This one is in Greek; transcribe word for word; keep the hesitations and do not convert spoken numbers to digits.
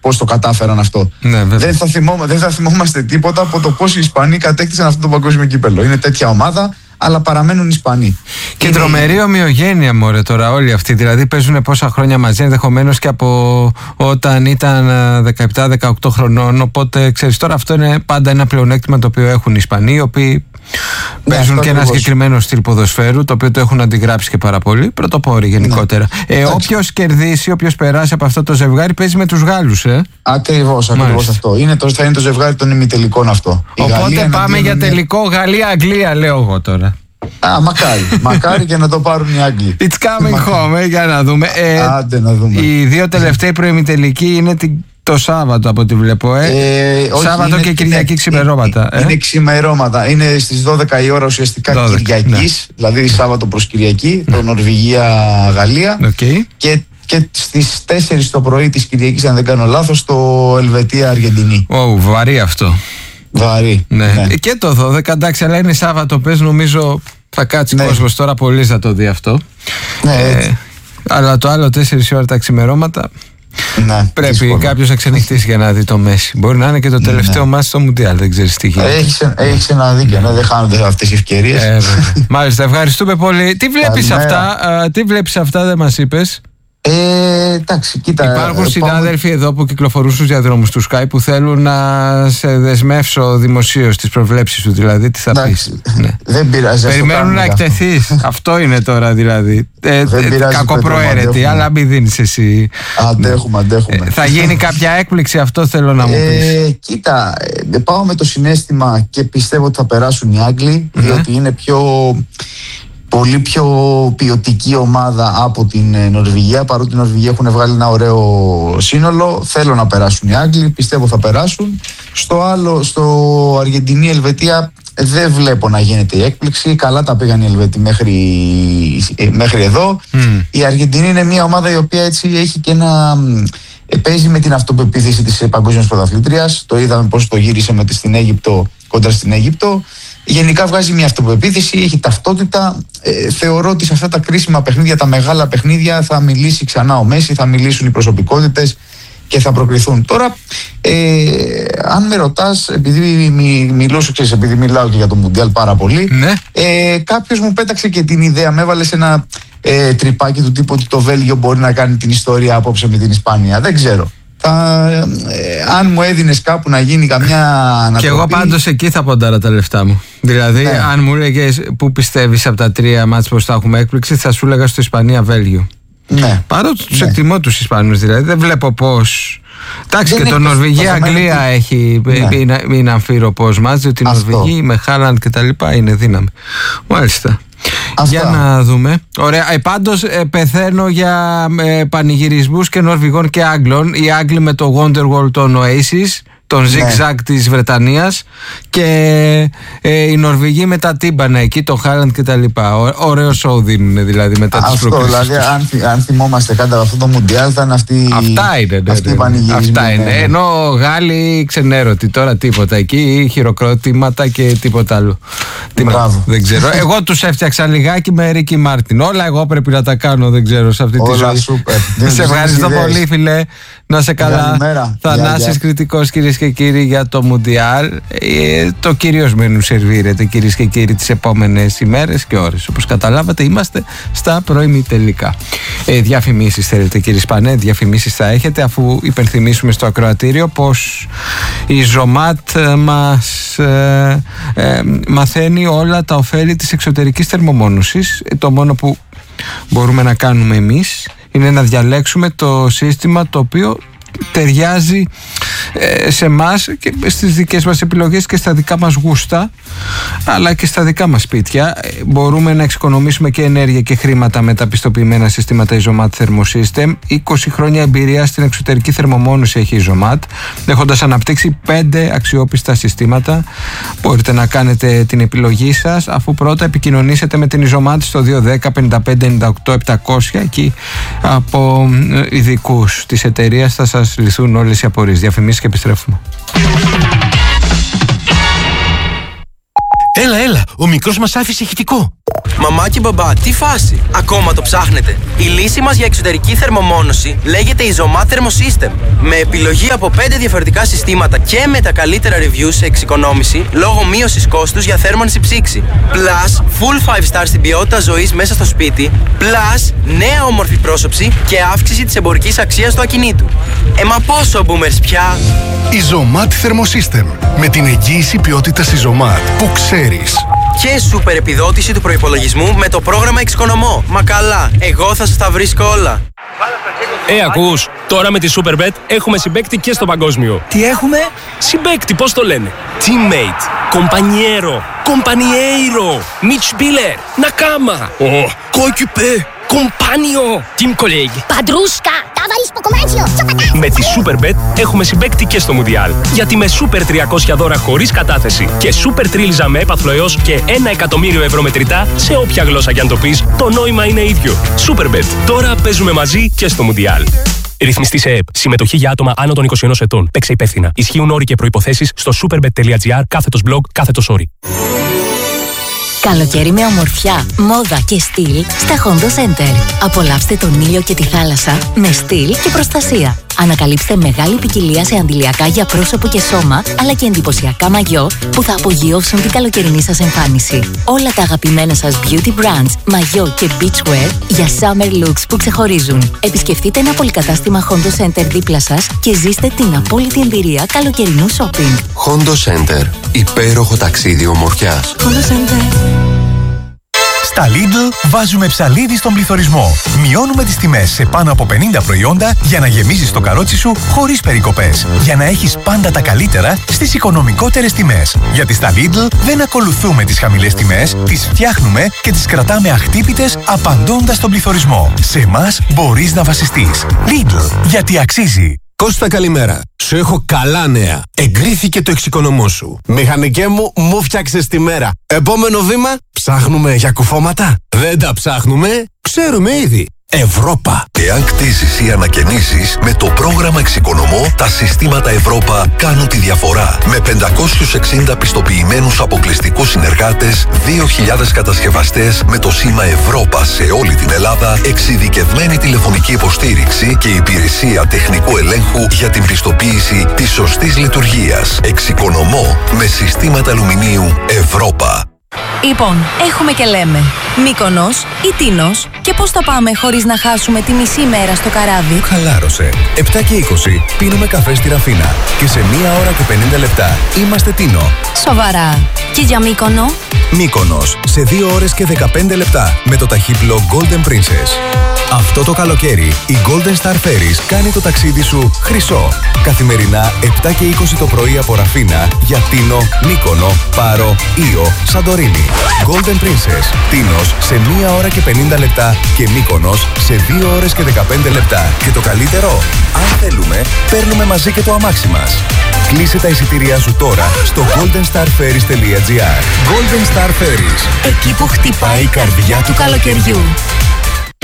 πώς το κατάφεραν αυτό. Ναι, δεν, θα θυμόμα, δεν θα θυμόμαστε τίποτα από το πώς οι Ισπανοί κατέκτησαν αυτό το παγκόσμιο κύπελλο. Είναι τέτοια ομάδα, αλλά παραμένουν Ισπανοί. Και είναι... τρομερή ομοιογένεια, μωρέ, τώρα όλοι αυτοί. Δηλαδή παίζουν πόσα χρόνια μαζί, ενδεχομένως και από όταν ήταν δεκαεπτά δεκαοκτώ χρονών. Οπότε ξέρεις, τώρα αυτό είναι πάντα ένα πλεονέκτημα το οποίο έχουν οι Ισπανοί, οι οποίοι ναι, παίζουν και ένα συγκεκριμένο στυλ ποδοσφαίρου, το οποίο το έχουν αντιγράψει και πάρα πολύ. Πρωτοπόροι γενικότερα. Ναι. Ε, όποιος κερδίσει, όποιος περάσει από αυτό το ζευγάρι, παίζει με τους Γάλλους, ε. Ακριβώς, ακριβώς αυτό. Είναι το, θα είναι το ζευγάρι των ημιτελικών αυτό. Οπότε πάμε για τελικό Γαλλία-Αγγλία, λέω εγώ τώρα. Α, μακάρι. Μακάρι και να το πάρουν οι Άγγλοι. It's coming home, ε, για να δούμε. Ε, Άντε να δούμε. Οι δύο τελευταίοι προημιτελικοί είναι την, το Σάββατο από ό,τι βλέπω. Ε. Ε, όχι, Σάββατο είναι, και Κυριακή είναι, ξημερώματα. Είναι, ε. είναι ξημερώματα. Είναι στις δώδεκα η ώρα ουσιαστικά δώδεκα, Κυριακής. Ναι. Δηλαδή Σάββατο προς Κυριακή, το Νορβηγία-Γαλλία. Okay. Και και στις τέσσερις το πρωί της Κυριακής, αν δεν κάνω λάθος, το Ελβετία-Αργεντινή. Ω, oh, βαρύ αυτό. Βαρύ. Ναι. Ναι. Και το δώδεκα, εντάξει, αλλά είναι Σάββατο, πες, νομίζω θα κάτσει ναι. κόσμος τώρα πολύ να το δει αυτό. Ναι, ε, αλλά το άλλο τέσσερις ώρα τα ξημερώματα. Ναι, πρέπει δύσκολο. Κάποιος να ξενυχτήσει για να δει το Μέση. Μπορεί να είναι και το τελευταίο ναι. μάτς στο Μουντιάλ, δεν ξέρεις τι γίνεται. Έχεις, έχεις ένα δίκιο, ναι, δεν χάνονται αυτές οι ευκαιρίες. Ε, μάλιστα, ευχαριστούμε πολύ. Τι βλέπεις αυτά, α, τι βλέπεις αυτά, δεν μας είπες. Ε, εντάξει, κοίτα. Υπάρχουν ε, συνάδελφοι πάμε... εδώ που κυκλοφορούν στους διαδρόμους του Sky που θέλουν να σε δεσμεύσω δημοσίως τις προβλέψεις σου, δηλαδή τι θα πεις. Ναι. Δεν πειράζει. Περιμένουν να εκτεθείς. Αυτό είναι τώρα δηλαδή. Ε, κακοπροαίρετη, αλλά μην δίνεις εσύ. Αντέχουμε, αντέχουμε. Ε, θα γίνει κάποια έκπληξη, αυτό θέλω να μου πεις. Ε, κοίτα, ε, πάω με το συναίσθημα και πιστεύω ότι θα περάσουν οι Άγγλοι, mm-hmm. διότι είναι πιο. Πολύ πιο ποιοτική ομάδα από την Νορβηγία, παρότι οι Νορβηγοί έχουν βγάλει ένα ωραίο σύνολο. Θέλω να περάσουν οι Άγγλοι, πιστεύω θα περάσουν. Στο άλλο, στο Αργεντινή-Ελβετία, δεν βλέπω να γίνεται η έκπληξη. Καλά τα πήγαν οι Ελβετοί μέχρι, μέχρι εδώ. Mm. Η Αργεντινή είναι μια ομάδα η οποία έτσι έχει και ένα. Παίζει με την αυτοπεποίθηση της παγκόσμιας πρωταθλήτριας. Το είδαμε πώς το γύρισε με τη, στην Αίγυπτο, κόντρα στην Αίγυπτο. Γενικά βγάζει μια αυτοπεποίθηση, έχει ταυτότητα. Ε, θεωρώ ότι σε αυτά τα κρίσιμα παιχνίδια, τα μεγάλα παιχνίδια, θα μιλήσει ξανά ο Μέση, θα μιλήσουν οι προσωπικότητες και θα προκριθούν. Τώρα, ε, αν με ρωτάς, επειδή μι, μιλούσα, ξέρεις, επειδή μιλάω και για το Μουντιάλ πάρα πολύ, ναι. ε, κάποιος μου πέταξε και την ιδέα, με έβαλε σε ένα ε, τρυπάκι του τύπου ότι το Βέλγιο μπορεί να κάνει την ιστορία απόψε με την Ισπανία. Δεν ξέρω. Θα, ε, αν μου έδινες κάπου να γίνει καμιά ανατροπή. Και εγώ πάντως εκεί θα ποντάρα τα λεφτά μου. Δηλαδή, ναι. αν μου έλεγες που πιστεύεις από τα τρία μάτς πως θα έχουμε έκπληξη, θα σου έλεγα στο Ισπανία-Βέλγιο. Ναι. Παρότι τους ναι. εκτιμώ τους Ισπανούς, δηλαδή δεν βλέπω πώς. Εντάξει, και το Νορβηγία-Αγγλία ότι... έχει ναι. είναι αμφίροπος μάτς, διότι οι Νορβηγοί με Χάλαντ και τα λοιπά είναι δύναμη. Μάλιστα. Αυτά. Για να δούμε. Ωραία. Ε, πάντως ε, πεθαίνω για ε, πανηγυρισμούς και Νορβηγών και Άγγλων. Οι Άγγλοι με το Wonderwall των Oasis, τον Zigzag ναι. της Βρετανίας, και ε, οι Νορβηγοί με τα τύμπανα εκεί, το Χάλαντ και τα λοιπά. Ωραίο σοου δίνουν δηλαδή μετά τις προκλήσεις. Αυτό δηλαδή, αν, αν θυμόμαστε κάτι από αυτό το Μουντιάλ, ήταν αυτή, αυτά είναι, ναι, αυτή ναι, η πανηγυρισμοί. Αυτά είναι. Ναι. Ενώ Γάλλοι ξενέρωτοι, τώρα τίποτα εκεί, χειροκρότηματα και τίποτα άλλο. Μπράβο. Δεν ξέρω. Εγώ τους έφτιαξα λιγάκι με Ρίκι Μάρτιν. Όλα εγώ πρέπει να τα κάνω, δεν ξέρω, σε αυτή τη Όλα ζωή. Σούπερ. Σε ευχαριστώ πολύ, φίλε. Να σε καλά. Θανάσης Κρητικός, κυρίες και κύριοι, για το Μουντιάλ. Ε, το κυρίως μενού σερβίρεται, κυρίες και κύριοι, τις επόμενες ημέρες και ώρες. Όπως καταλάβατε, είμαστε στα προημιτελικά. Ε, διαφημίσεις θέλετε, κύριε Σπανέ, διαφημίσεις θα έχετε, αφού υπενθυμίσουμε στο ακροατήριο πως η Ζωμάτ μας ε, ε, μαθαίνει όλα τα ωφέλη της εξωτερικής θερμομόνωσης. Το μόνο που μπορούμε να κάνουμε εμείς είναι να διαλέξουμε το σύστημα το οποίο ταιριάζει σε εμάς και στις δικές μας επιλογές και στα δικά μας γούστα, αλλά και στα δικά μας σπίτια. Μπορούμε να εξοικονομήσουμε και ενέργεια και χρήματα με τα πιστοποιημένα συστήματα Isomat Thermosystem. είκοσι χρόνια εμπειρία στην εξωτερική θερμομόνωση έχει η Isomat, έχοντας αναπτύξει πέντε αξιόπιστα συστήματα. Μπορείτε να κάνετε την επιλογή σας, αφού πρώτα επικοινωνήσετε με την Isomat στο δύο ένα μηδέν πέντε πέντε εννιά οκτώ επτακόσια. Εκεί από ειδικούς της εταιρείας θα σας λυθούν όλες οι απορίες. Διαφημίσεις και επιστρέφουμε. Έλα, έλα, ο μικρός μας άφησε ηχητικό. Μαμά και μπαμπά, τι φάση? Ακόμα το ψάχνετε? Η λύση μας για εξωτερική θερμομόνωση λέγεται Isomat Thermosystem. Με επιλογή από πέντε διαφορετικά συστήματα και με τα καλύτερα reviews σε εξοικονόμηση λόγω μείωσης κόστους για θέρμανση ψήξη. Plus, full five star στην ποιότητα ζωής μέσα στο σπίτι. Plus, νέα όμορφη πρόσωψη και αύξηση της εμπορικής αξίας του ακινήτου. Ε, μα πόσο boomers πια? Isomat Thermosystem. Με την εγγύηση ποιότητας Isomat που ξέρεις. Και σούπερ επιδότηση του προϋπολογισμού με το πρόγραμμα Εξοικονομώ. Μα καλά, εγώ θα σας τα βρίσκω όλα. Ε, ακούς, τώρα με τη Superbet έχουμε συμπαίκτη και στο παγκόσμιο. Τι έχουμε? Συμπαίκτη, πώς το λένε? Teammate, compañero, compañeiro, Mitspieler, Nakama, oh, coéquipier, compagno, team colleague, Padrusca, ταβαρίσκο κομμάτσιο, με τη Superbet έχουμε συμπαίκτη και στο Μουντιάλ. Γιατί με Super τριακόσια δώρα χωρίς κατάθεση και Super τρίλιζα με έπαθλο έως και ένα εκατομμύριο ευρώ μετρητά, σε όποια γλώσσα κι αν το πεις, το νόημα είναι ίδιο. Superbet. Τώρα παίζουμε μαζί και στο Μουντιάλ. Ρυθμιστή σε ΕΕΠ. Συμμετοχή για άτομα άνω των είκοσι ενός ετών. Παίξε υπεύθυνα. Ισχύουν όροι και προϋποθέσεις στο superbet.gr κάθετος blog κάθετος όροι. Καλοκαίρι με ομορφιά, μόδα και στυλ στα Hondo Center. Απολαύστε τον ήλιο και τη θάλασσα με στυλ και προστασία. Ανακαλύψτε μεγάλη ποικιλία σε αντιλιακά για πρόσωπο και σώμα, αλλά και εντυπωσιακά μαγιό που θα απογειώσουν την καλοκαιρινή σας εμφάνιση. Όλα τα αγαπημένα σας beauty brands, μαγιό και beachwear για summer looks που ξεχωρίζουν. Επισκεφτείτε ένα πολυκατάστημα Hondo Center δίπλα σας και ζήστε την απόλυτη εμπειρία καλοκαιρινού shopping. Hondo Center. Υπέροχο ταξίδι ομορφιάς. Hondo Center. Στα Lidl βάζουμε ψαλίδι στον πληθωρισμό. Μειώνουμε τις τιμές σε πάνω από πενήντα προϊόντα για να γεμίζεις το καρότσι σου χωρίς περικοπές. Για να έχεις πάντα τα καλύτερα στις οικονομικότερες τιμές. Γιατί στα Lidl δεν ακολουθούμε τις χαμηλές τιμές, τις φτιάχνουμε και τις κρατάμε αχτύπητες απαντώντας στον πληθωρισμό. Σε εμάς μπορείς να βασιστείς. Lidl, γιατί αξίζει. Κώστα, καλημέρα. Σου έχω καλά νέα. Εγκρίθηκε το εξοικονομώ σου. Μηχανικέ μου, μου φτιάξες τη μέρα. Επόμενο βήμα, ψάχνουμε για κουφώματα. Δεν τα ψάχνουμε, ξέρουμε ήδη. Ευρώπα. Εάν κτίζεις ή ανακαινήσεις, με το πρόγραμμα Εξοικονομώ, τα συστήματα Ευρώπα κάνουν τη διαφορά. Με πεντακόσιους εξήντα πιστοποιημένους αποκλειστικούς συνεργάτες, δύο χιλιάδες κατασκευαστές με το σήμα Ευρώπα σε όλη την Ελλάδα, εξειδικευμένη τηλεφωνική υποστήριξη και υπηρεσία τεχνικού ελέγχου για την πιστοποίηση της σωστής λειτουργίας. Εξοικονομώ με συστήματα αλουμινίου Ευρώπα. Λοιπόν, έχουμε και λέμε Μύκονος ή Τίνος, και πώς θα πάμε χωρίς να χάσουμε τη μισή μέρα στο καράβι? Χαλάρωσε. επτά και είκοσι πίνουμε καφέ στη Ραφίνα και σε μία ώρα και πενήντα λεπτά είμαστε Τίνο. Σοβαρά. Και για Μύκονο? Μύκονος σε δύο ώρες και δεκαπέντε λεπτά με το ταχύπλο Golden Princess. Αυτό το καλοκαίρι η Golden Star Ferries κάνει το ταξίδι σου χρυσό. Καθημερινά επτά και είκοσι το πρωί από Ραφίνα για Τίνο, Μύκονο, Πάρο, Ήο, Σαντορίνη. Golden Princess, Τίνος σε μία ώρα και πενήντα λεπτά και Μύκονος σε δύο ώρες και δεκαπέντε λεπτά. Και το καλύτερο, αν θέλουμε, παίρνουμε μαζί και το αμάξι μας. Κλείσε τα εισιτήριά σου τώρα στο golden star ferries τελεία gr. Golden Star Ferries. Εκεί που χτυπάει η καρδιά του καλοκαιριού.